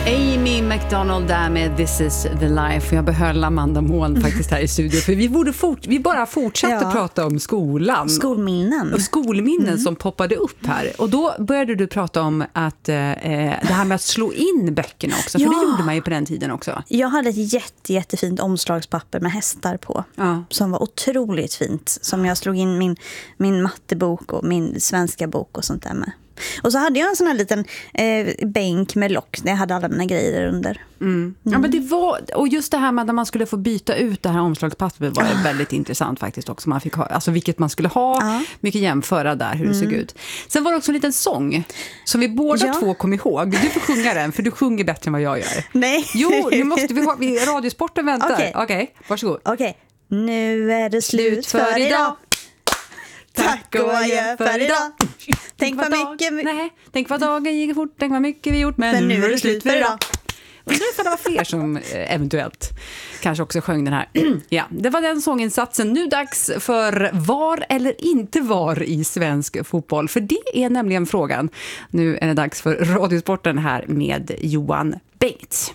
Amy McDonald där med This is the life. Jag behöll Amanda Mån faktiskt här i studion. För vi bara fortsatte prata om skolan. Skolminnen. Och skolminnen som poppade upp här. Och då började du prata om att det här med att slå in böckerna också. För det gjorde man ju på den tiden också. Jag hade ett jättefint omslagspapper med hästar på. Ja. Som var otroligt fint. Som jag slog in min mattebok och min svenska bok och sånt där med. Och så hade jag en sån här liten bänk med lock där jag hade alla mina grejer under. Ja, men det var, och just det här med att man skulle få byta ut det här omslagspappret var väldigt intressant faktiskt också. Man fick ha, alltså vilket man skulle ha, mycket jämföra där hur det såg ut. Sen var det också en liten sång som vi båda två kom ihåg. Du får sjunga den, för du sjunger bättre än vad jag gör. Nej. Jo, nu måste vi ha, radiosporten väntar. Okej, varsågod. Okej, nu är det slut för idag. Tack och adjö för idag. Tänk vad dagen gick fort, tänk vad mycket vi gjort, men nu är det slut för idag. Och så det var fler som eventuellt kanske också sjöng den här. Ja, det var den sånginsatsen. Nu dags för var eller inte var i svensk fotboll. För det är nämligen frågan. Nu är det dags för radiosporten här med Johan Bengts.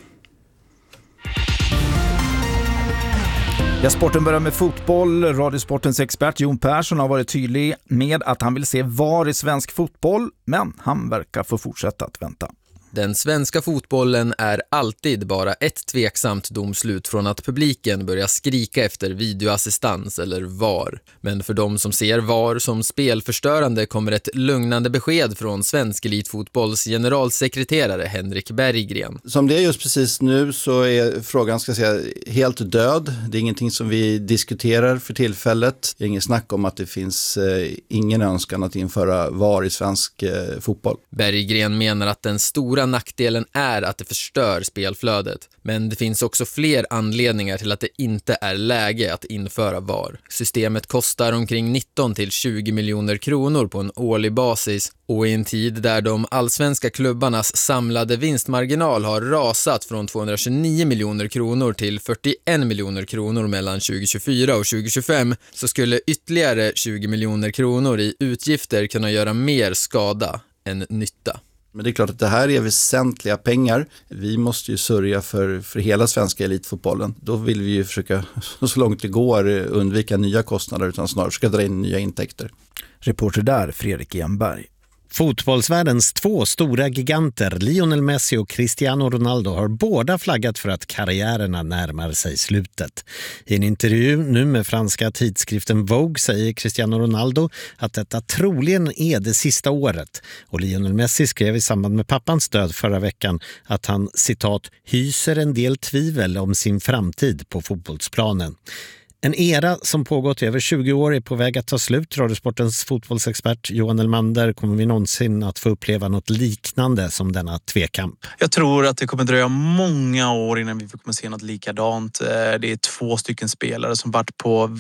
Ja, sporten börjar med fotboll. Radiosportens expert Jon Persson har varit tydlig med att han vill se VAR i svensk fotboll, men han verkar få fortsätta att vänta. Den svenska fotbollen är alltid bara ett tveksamt domslut från att publiken börjar skrika efter videoassistans eller VAR. Men för de som ser VAR som spelförstörande kommer ett lugnande besked från svensk elitfotbolls generalsekreterare Henrik Berggren. Som det är just precis nu så är frågan, ska jag säga, helt död. Det är ingenting som vi diskuterar för tillfället. Det är ingen snack om att det finns ingen önskan att införa VAR i svensk fotboll. Berggren menar att den stora nackdelen är att det förstör spelflödet. Men det finns också fler anledningar till att det inte är läge att införa VAR. Systemet kostar omkring 19 till 20 miljoner kronor på en årlig basis. Och i en tid där de allsvenska klubbarnas samlade vinstmarginal har rasat från 229 miljoner kronor till 41 miljoner kronor mellan 2024 och 2025 så skulle ytterligare 20 miljoner kronor i utgifter kunna göra mer skada än nytta. Men det är klart att det här är väsentliga pengar. Vi måste ju sörja för hela svenska elitfotbollen. Då vill vi ju försöka så långt det går undvika nya kostnader utan snarare försöka dra in nya intäkter. Reporter där, Fredrik Enberg. Fotbollsvärldens två stora giganter, Lionel Messi och Cristiano Ronaldo, har båda flaggat för att karriärerna närmar sig slutet. I en intervju nu med franska tidskriften Vogue säger Cristiano Ronaldo att detta troligen är det sista året. Och Lionel Messi skrev i samband med pappans död förra veckan att han, citat, hyser en del tvivel om sin framtid på fotbollsplanen. En era som pågått i över 20 år är på väg att ta slut. Radiosportens fotbollsexpert Johan Elmander, kommer vi någonsin att få uppleva något liknande som denna tvekamp? Jag tror att det kommer dröja många år innan vi kommer se något likadant. Det är 2 stycken spelare som varit på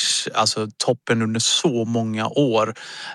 toppen under så många år.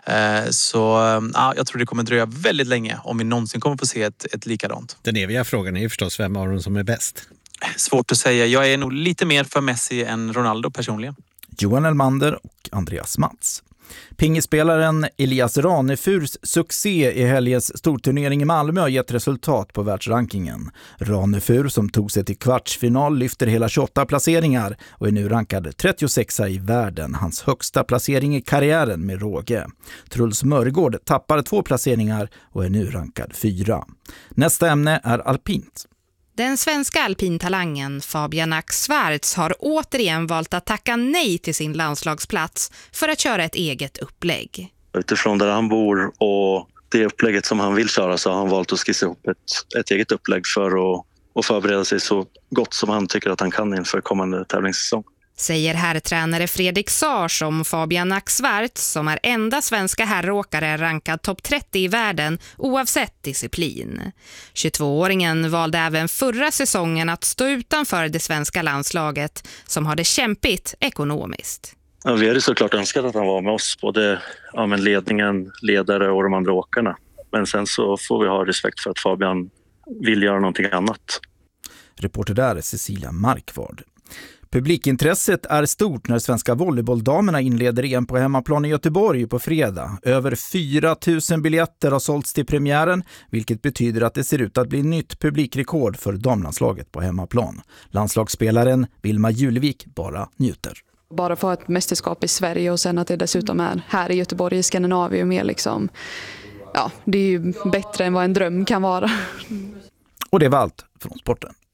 Jag tror det kommer dröja väldigt länge om vi någonsin kommer få se ett likadant. Den eviga frågan är ju förstås vem av dem som är bäst. Svårt att säga. Jag är nog lite mer för Messi än Ronaldo personligen. Johan Elmander och Andreas Mats. Pingisspelaren Elias Ranefurs succé i helgens storturnering i Malmö har gett resultat på världsrankingen. Ranefur, som tog sig till kvartsfinal, lyfter hela 28 placeringar och är nu rankad 36 i världen, hans högsta placering i karriären med råge. Truls Mörgård tappar 2 placeringar och är nu rankad 4. Nästa ämne är alpint. Den svenska alpintalangen Fabian Ack-Schwarz har återigen valt att tacka nej till sin landslagsplats för att köra ett eget upplägg. Utifrån där han bor och det upplägget som han vill köra så har han valt att skissa ihop ett eget upplägg för att förbereda sig så gott som han tycker att han kan inför kommande tävlingssäsong. Säger herrtränare Fredrik Sars om Fabian Ack-Schwarz, som är enda svenska herråkare rankad topp 30 i världen oavsett disciplin. 22-åringen valde även förra säsongen att stå utanför det svenska landslaget som har det kämpigt ekonomiskt. Ja, vi hade såklart önskat att han var med oss, både ledningen, ledare och de andra åkarna. Men sen så får vi ha respekt för att Fabian vill göra någonting annat. Reporter där är Cecilia Markvard. Publikintresset är stort när svenska volleybolldamerna inleder EM på hemmaplan i Göteborg på fredag. Över 4 000 biljetter har sålts till premiären, vilket betyder att det ser ut att bli nytt publikrekord för damlandslaget på hemmaplan. Landslagsspelaren Vilma Julevik bara njuter. Bara få ett mästerskap i Sverige och sen att det dessutom är här i Göteborg i Skandinavien mer liksom, ja, det är ju bättre än vad en dröm kan vara. Och det var allt från sporten.